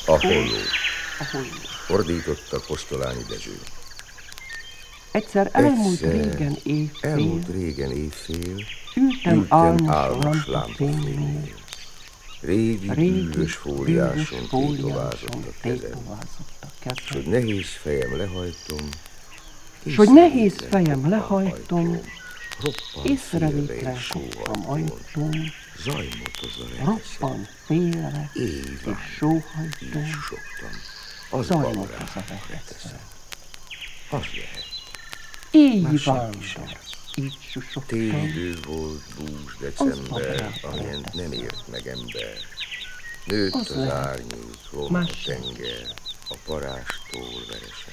A holló. A holló. Ordította Kosztolányi Dezső. Egyszer elmúlt régen éjfél, ültem álmos lámpafénynél. Régi bűvös fóliáson tétovázott a kezem, s hogy nehéz fejem lehajtom, észrevétlen koptam ajtóm, roppant félre, és sóhajtom, zajlott az a reteszem. Az lehet. Éjjel vándor, így susogtam. Télidő volt, bús december, amelyen nem ért meg ember. Nőtt az árnyék, lom a tenger, a parástól veresen.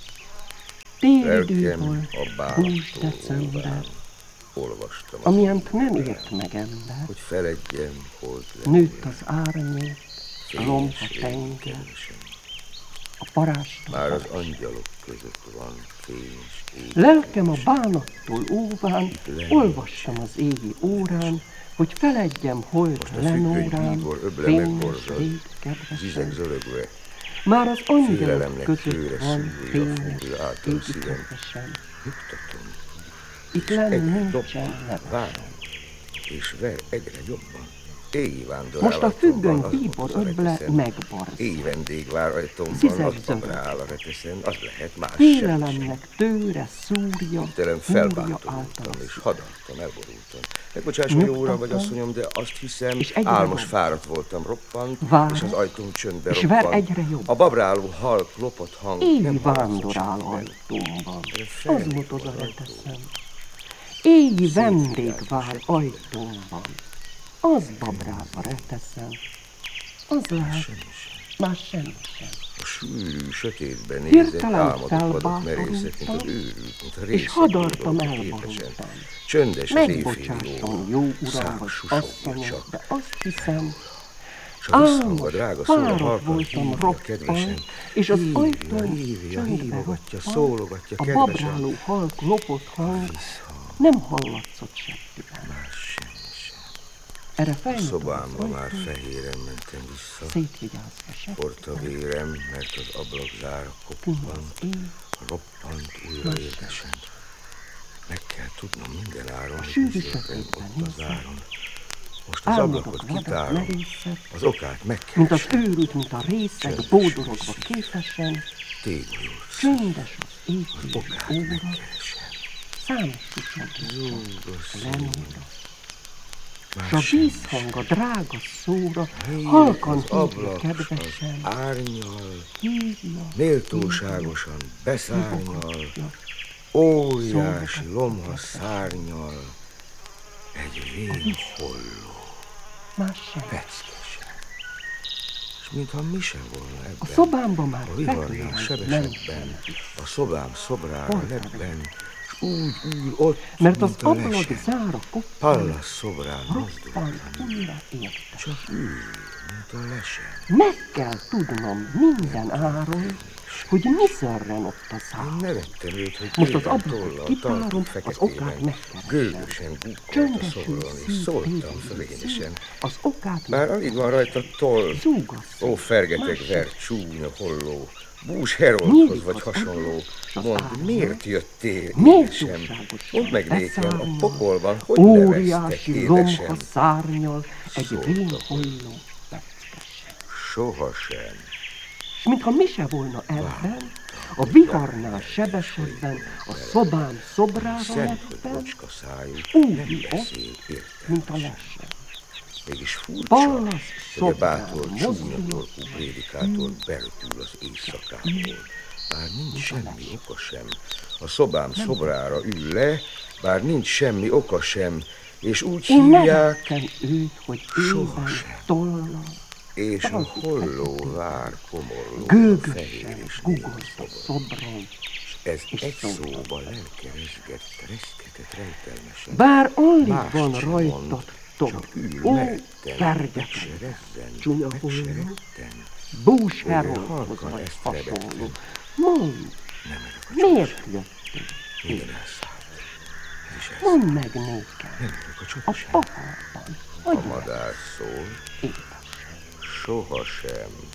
Télidő volt, bús december, olvastam, amilyent nem ért meg ember. hogy feledjem, holt lenni. Nőtt az árnyék, a lom a tenger, a parástól már az veresen. angyalok között van fény és ég. Lelkem a bánattól óván, olvastam az égi órán, hogy feledjem holt lenórán, fényes rég kedvesen. Zizek zörögve, Már az angyalok félelemnek között kőre van szúrja, fényes fúrja át a égi szívem. kedvesen. Nyugtatom, Itt lenni nincsen vár, nevesen. és ver egyre jobban. Éj vándor Most a függöny állatomban, bíbor az öble reteszen. megbarz. Éj vendég vár ajtomban, Zizek az zörög. babra áll a reteszen, az lehet más sem. Félelemnek tőre szúrja, Hirtelen fúrja felbátorodtam, által. és hadartam, elborultam. Megbocsásson, jó uram, vagy asszonyom, de azt hiszem, álmos fáradt voltam, roppant, és az ajtóm csöndbe és roppant. ver egyre jobb. A babráló halk, lopott hang Éj nem vándor áll hallatszott ajtómban, semmiben. az volt az a reteszem. Éj vendég vár ajtómban, az babrába reteszem. Az lehet, már semmi sem. A sűrű, sötétben nézett, Hirtelen álmodokban merészek, mint az őrült, mint a és részek, hadartam, képesen. elborultam. Csöndes az éjféli Megbocsásson, jó uram, szák vagy susogja asszonyom, csak. de azt hiszem, S a visszhang a drága szól, a fáradt halkan voltam hívja kedvesen. roppant, és az ajtón Hívja, csöndbe hívogatja, roppant, szólogatja a kedvesen. babráló halk lopott hang nem hallatszott seppően. Más semmi sem. Erre A felnyitott szobámba az már ajtón, fehéren mentem vissza. szétvigyázva Forrt a seppően, vérem, mert az ablakzára koppant, roppant újra érdesen. Meg kell tudnom minden áron, hogy sűrű mi történt sötétben ott az nézve, áron. Most az álmodok ablakot vadak kitárom, merészek, az okát mint az megkeresem. őrült, mint a részeg, bódorogva képesen, Tégolyót csöndes az éjféli okát óra, megkeresem. számos susogja, lenóra. S a Más semmi vízhang, a drága szóra, sem. halkan Az hívja ablak, kedvesen, az árnyal, hívja, méltóságosan beszárnyal, hívogatja, óriási lomha szárnyal, egy vén holló, más sem. feckesen. És mintha mi sem volna A ebben, szobámban már a viharnál feküdtem, sebesekben, a szobám szobrára lebben, s úgy ül ott, mert az mint a ablak lesen. zára koppant, Pallas szobrán roppant mozdultan, újra értes. csak ül, mint a lesen. Meg kell tudnom minden áron, hogy mi zörren ott a Én szár. nevettem őt, hogy Most az éven ablakot tollal kitárom, tartott az feketében, okát megkeresem. gőgösen gukkolt a Csöndesül szobron, és szív, szóltam szív, fölényesen. az okát Már alig van rajta toll, zúgasz. ó, fergeteg Más vert csúnya holló, bús Herodhoz vagy hasonló, mondd, miért jöttél édesem? Méltóságos Mondd meg nékem, a beszárnyal, pokolban hogy neveztek óriási lomha édesem? szárnyal, egy Szólta, vén hogy holló peckesen. sohasem. S mintha mi se volna ebben, a viharnál sebesebben, a szobám szobrára Szent, hogy lebben, bocska szájú, úgy nem ott, beszél mint a értelmesen. lesen. Mégis furcsa, Pallas hogy a szobrán bátor, csúnya mozdul, torkú prédikátor beröpül az éjszakából. Bár nincs semmi oka sem, a szobám szobrára ül le, bár nincs semmi oka sem, és úgy Én hívják, nevettem őt, hogy éven sohasem. tollal, és a holló vár komorló, gőgösen fehér és gugolt a négy szobron. Ez és egy szóltam. szóba lelke rezgett, reszketett rejtelmesen. Bár alig Mást van sem rajtad mond, toll, csak ül ó, meretten, kergeteg, megserezzen, csúnya holló, megseretten. bús Végre Herodhoz halkan vagy ezt hasonló. rebegtem. Mondd, Nem örök a miért jöttél? minden elszállt. Ez is elszállt. Mondd meg nékem, Nem örök a a csoda sem. pokolban, A hogy madár szól, édes. sohasem.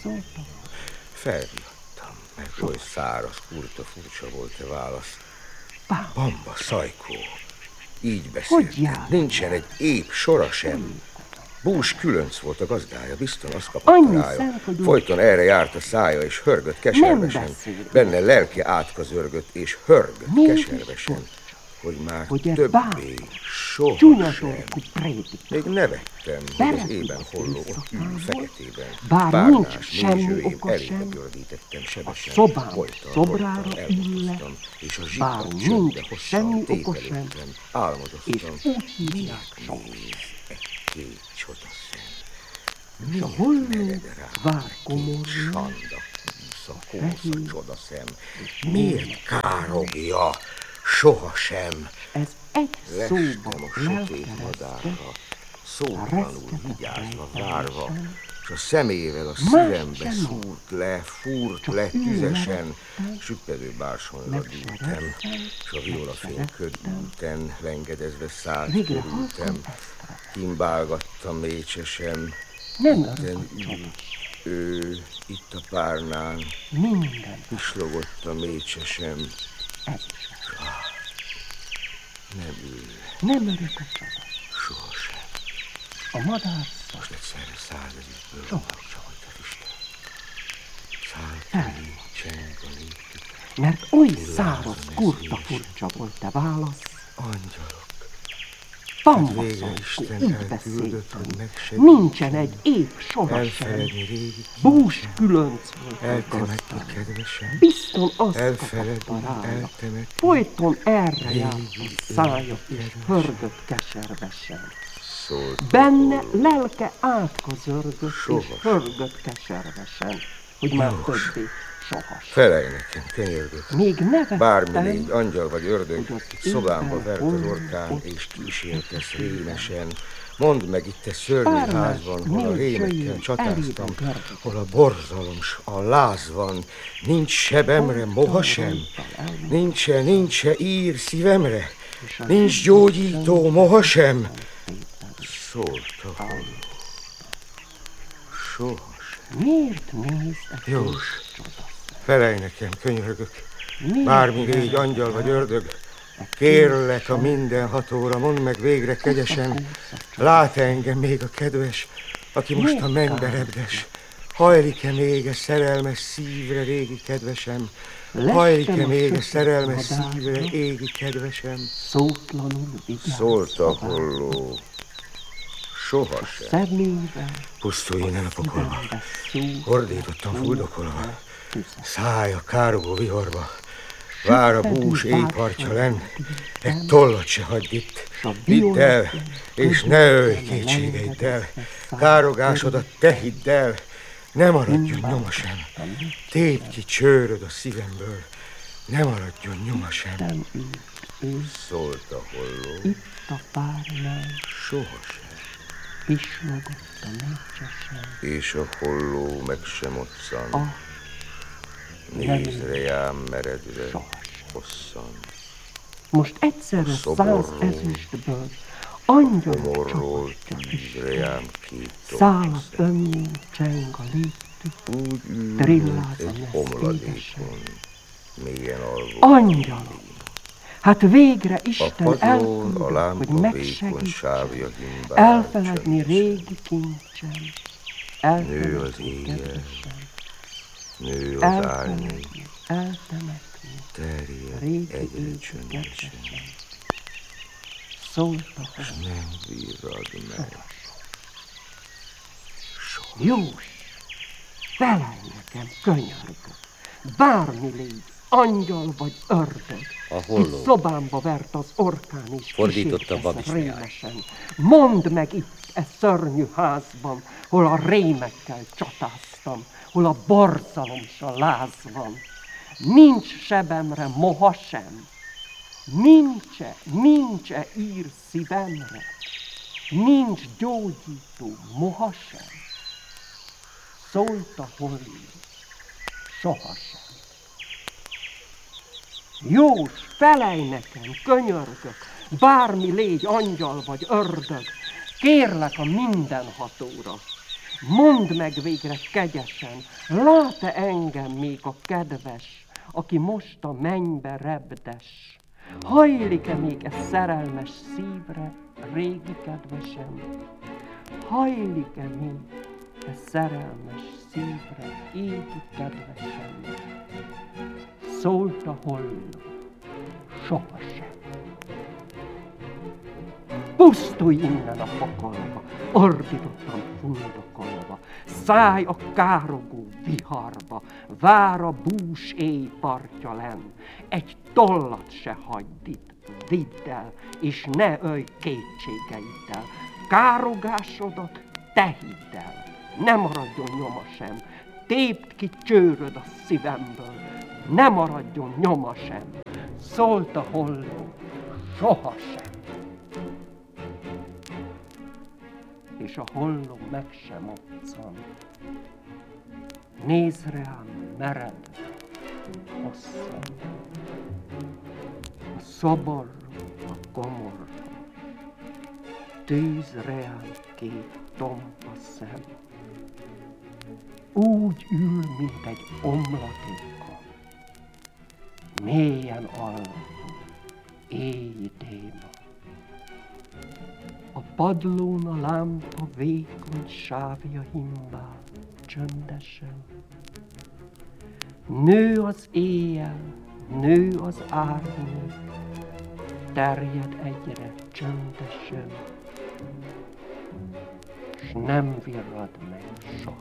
szóltam? Felriadtam, mert oly száraz, kurta, furcsa volt a válasz. Bám, Bamba, Szajkó, így Hogy beszélted, jár? nincsen egy ép sora sem. Bús különc volt a gazdája, bizton azt kapott Annyi rája. szent, hogy úgy- Folyton erre járt a szája, és hörgött keservesen. beszél. Benne lelke átkazörgött, és hörgött Mégis keservesen, tudja, hogy már hogy e többé bátor, soha sem. csúnyatorkú prédik. Még nevettem, hogy az Bele ében tudott holló ott ül éjszakából, feketében. bár Párnás nincs semmi mézsőjém oka elébe sem, gördítettem sebesen. a szobám Folyton, szobrára folyton ül le, elmozdoztam, és a bár zsikat nincs csöndbe hosszan semmi oka sem, tépelődtem, és álmodoztam. úgy hívják soha. Egy két csodaszem. És a holló Mered rá, vár két komorul, sanda kúsza, fehér, kósza csodaszem. Miért károgja? Sohasem. ez egy szóba Lestem a sötét lelkeresztve, madárra, szótlanul reszketett vigyázva, rejtelmesen, várva, és a szemével a Más szívembe sem szúrt le, fúrt csak le ül tüzesen, meredtem, süppedő bársonyra dűltem, megseredtem, és a violafény körülten, lengedezve szállt végre körültem, halkan tesztre. kimbálgattam mécsesem, Nem itten örök a ül, csoda, ő itt a párnán, minden pislogott a mécsesem, ez is. nem ül, Nem örök a csoda. sohasem. A madár Most egyszerre 100 000-ből Soha. volt a Isten. Szállt ki, cseng a léptük, mert oly száraz, kurta furcsa volt te válasz. angyalok. Bamba Végre Szajkó, Isten így elküldött, hogy beszéltem. megsegítsen. Nincsen egy épp sora sem. Elfeledni régi Bús kincsen, különc volt a eltemetni gazdája. kedvesen, Bizton azt kapta elfeledni, rája. eltemetni. Folyton erre járt Régi a szája, és kedves. hörgött keservesen. Szólt Benne lelke átkazörgött, és Sohasem. hörgött keservesen, hogy már többé sohasem. felej nekem, könyörgök. Még nevettem, Bármi légy, angyal vagy ördög, hogy az itt szobámba éppen vert az hol orkán, ott és kísértesz rémesen. Mondd meg itt te szörnyű Párnás házban, hol a négy rémekkel jöjjön, csatáztam, elébe gördít. hol a borzalom, s a láz van. Nincs sebemre moha sem, nincs ír szívemre, nincs gyógyító moha sem. Szólt a holló, sohasem. Miért nézd a Jós, csoda? felej nekem, könyörgök. Miért Bármi légy, angyal vagy ördög, kérlek a mindenhatóra, mondd meg végre kegyesen, lát engem még a kedves, aki most a mennybe repdes. Hajlik-e még a szerelmes szívre, régi kedvesem? Hajlik-e még a szerelmes szívre, égi kedvesem? Szótlanul vigyázz Szólt a a vár. holló, sohasem. Szemével Pusztuljon el a pokolba, szívembe szúr, ordítottam fuldokolva, tüze. száj a károgó vihorba. Vár a bús éjpartja lenn, egy tollat se hagyj itt. Vidd el, és ne ölj kétségeiddel. Károgásodat te hidd el, ne maradjon nyoma sem. Tépd ki csőröd a szívemből, ne maradjon nyoma sem. Nem ült ő Szólt a holló, itt a párnál, sohasem. pislogott a mécsesen. És a holló meg sem otszan, Ah, nézre jám meredve, sohasem. hosszan. Most egyszerre A 100 szoborról, ezüstből angyalok Homorról csapatja tűzre jám két Száll önnyű cseng a léptük, úgy ül, Trilláz a egy mesz omladékon, mélyen alvó. angyalok! Hát végre A Isten padlón a elküldött, hogy lámpa vékony megsegít sávja gimbál. elfeledni régi kincsem, Nő az elfeledni éjjel, kedvesem, nő az árnyék, elfeledni, eltemetni terjed régi egyre égi csöndesen, kedvesem. Szólt a hozzá. nem virrad meg. Jós, felelj nekem, könyörgök, bármi légy, angyal vagy ördög. A holló. Itt szobámba vert az orkán is, Fordította kísértesz Babis leány. rémesen. Mondd meg itt, e szörnyű házban, hol a rémekkel csatáztam, hol a borzalom s a láz van. Nincs sebemre moha sem, nincs-e ír szívemre, nincs gyógyító moha sem. Szólt a holló, sohasem. Jós, felej nekem, könyörgök, bármi légy, angyal vagy ördög, kérlek a mindenhatóra. Mondd meg végre kegyesen, lát-e engem még a kedves, aki most a mennybe repdes? Hajlik-e még e szerelmes szívre, régi kedvesem? Hajlik-e még e szerelmes szívre, égi kedvesem? Szólt a holló, sohasem. Pusztulj innen a pokolba, ordítottam fundokolva, szállj a károgó viharba, vár a bús éjpartja lenn, egy tollat se hagyd itt, vidd el, és ne ölj kétségeiddel, károgásodat te hidd el, ne maradjon nyoma sem, tépd ki csőröd a szívemből, ne maradjon nyoma sem, szólt a holló, sohasem. És a holló meg sem moccan. Nézd rám mered, hosszan. A szoborról, a komorról, tűz reám két tompa szem. Úgy ül, mint egy omlatékon, mélyen alvó, éj déma. A padlón a lámpa vékony sávja himbál, csöndesen. Nő az éjjel, nő az árnyék, terjed egyre csöndesen, s nem virrad meg soha.